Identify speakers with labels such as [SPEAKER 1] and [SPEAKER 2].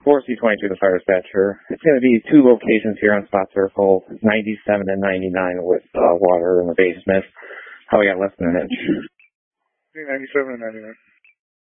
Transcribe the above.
[SPEAKER 1] 4C22, the fire dispatcher. It's going to be 2 locations here on Spot Circle, 97 and 99 with water in the basement. How we got less than an inch.
[SPEAKER 2] 97 and 99.